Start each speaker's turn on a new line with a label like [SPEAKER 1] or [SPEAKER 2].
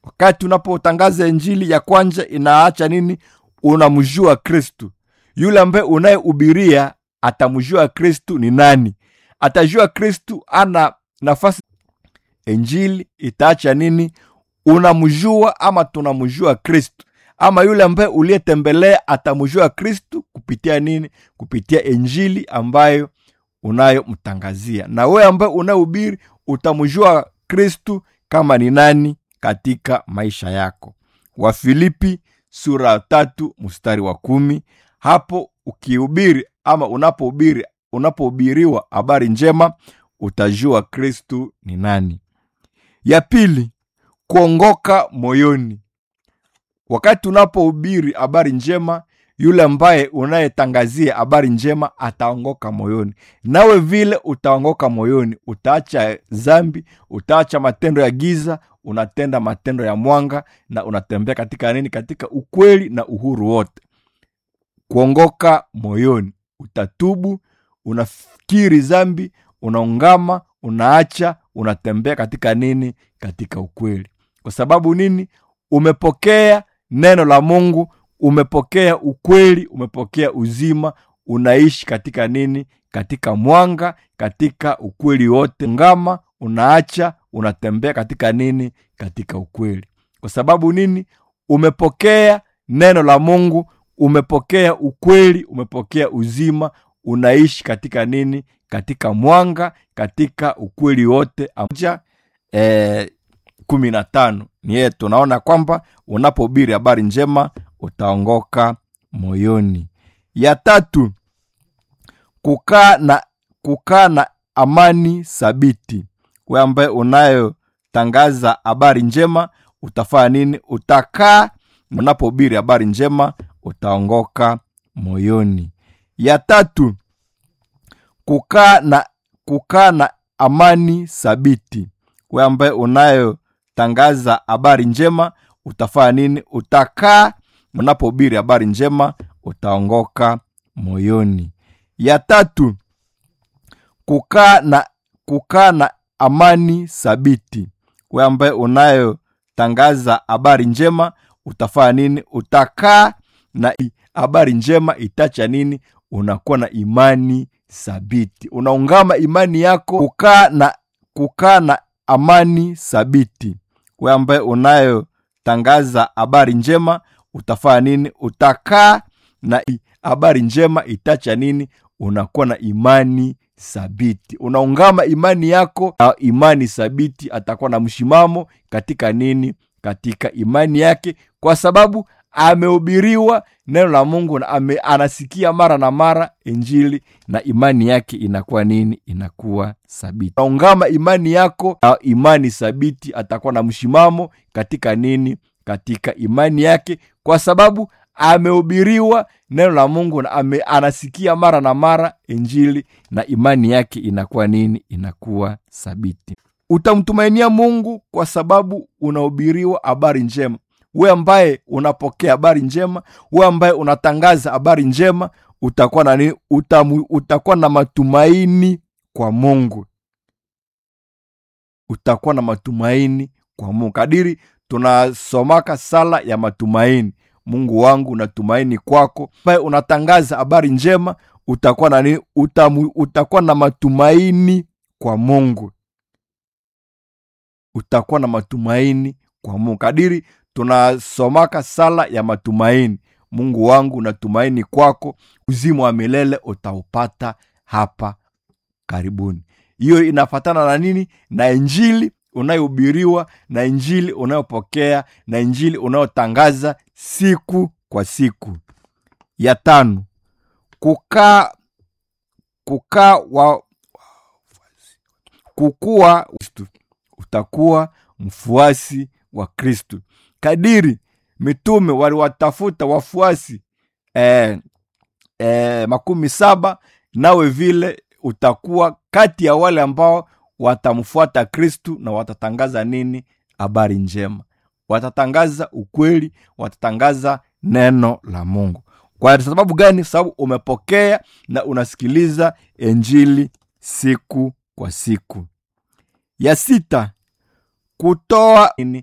[SPEAKER 1] Wakati unapotangaza injili ya kwanza inaacha nini? Unamjua Kristo. Yule ambaye unayehubiria atamjua Kristo ni nani. Atajua Kristo ana nafasi. Injili itaacha nini? Unamjua ama tunamjua Kristo. Ama yule ambaye uliyetembelea atamjua Kristo kupitia nini? Kupitia injili ambayo unayomtangazia. Na wewe ambaye unahubiri utamjua Kristo kama ni nani katika maisha yako. Wafilipi sura 3 mstari wa 10. Hapo ukihubiri ama unapohubiriwa habari njema utajua Kristo ni nani. Ya pili, kuongoka moyoni. Wakati unapohubiri habari njema, yule ambaye unayetangazia habari njema ataongoka moyoni. Nawe vile utaongoka moyoni, utaacha dhambi, utaacha matendo ya giza, unatenda matendo ya mwanga na unatembea katika nini? Katika ukweli na uhuru wote. Kuongoka moyoni, utatubu, unafikiri dhambi, unaungama, unaacha, unatembea katika nini? Katika ukweli. Kwa sababu nini? Umepokea neno la Mungu, umepokea ukweli, umepokea uzima, unaishi katika nini? Katika mwanga, katika ukweli wote. Ungama, unaacha, unatembea katika nini? Katika ukweli. Kwa sababu nini? Umepokea neno la Mungu, umepokea ukweli, umepokea uzima, unaishi katika nini? Katika mwanga, katika ukweli wote. 15 ni yeye tunaona kwamba unapohubiri habari njema utaongoka moyoni. Ya tatu, kukaa na amani thabiti. Wewe ambaye unayotangaza habari njema utafanya nini? Utakaa, unapohubiri habari njema utaongoka moyoni. Ya tatu, kukaa na amani thabiti. Wewe ambaye unayotangaza habari njema utafanya nini? Utakaa, unapohubiri habari njema utaongoka moyoni. Ya tatu, kukaa na amani thabiti. Wewe ambaye unayotangaza habari njema utafanya nini? Utakaa, na habari njema itacha nini? Unakuwa na imani thabiti, unaungama imani yako. Kukaa na amani thabiti. Wewe ambaye unayotangaza habari njema utafanya nini? Utakaa, na habari njema itacha nini? Unakuwa na imani thabiti, unaungama imani yako. Imani thabiti atakuwa na mshimamo katika nini? Katika imani yake, kwa sababu amehubiriwa neno la Mungu na anasikia mara na mara injili, na imani yake inakuwa nini? Inakuwa thabiti. Unaungama imani yako. Imani thabiti atakuwa na mshimamo katika nini? Katika imani yake, kwa sababu amehubiriwa neno la Mungu na anasikia mara na mara injili, na imani yake inakuwa nini? Inakuwa thabiti. Utamtumainia Mungu kwa sababu unahubiriwa habari njema. Wewe ambaye unapokea habari njema, wewe ambaye unatangaza habari njema, utakuwa na nini? Utakuwa na matumaini kwa Mungu. Utakuwa na matumaini kwa Mungu. Kadiri tunasomaka sala ya matumaini, Mungu wangu natumaini kwako. Ambaye unatangaza habari njema, utakuwa na nini? Utakuwa na matumaini kwa Mungu. Utakuwa na matumaini kwa Mungu. Kadiri tunasomaka sala ya matumaini, Mungu wangu natumaini kwako, uzima wa milele utaupata hapa karibuni. Hiyo inafatana na nini? Na injili unayohubiriwa, na injili unayopokea, na injili unayotangaza siku kwa siku. Ya tano, utakuwa mfuasi wa Kristo. Kadiri mitume waliwatafuta wafuasi 70, nawe vile utakuwa kati ya wale ambao watamfuata Kristo na watatangaza nini? Habari njema. Watatangaza ukweli, watatangaza neno la Mungu. Kwa sababu gani? Sababu umepokea na unasikiliza injili siku kwa siku. Ya sita, kutoa nini?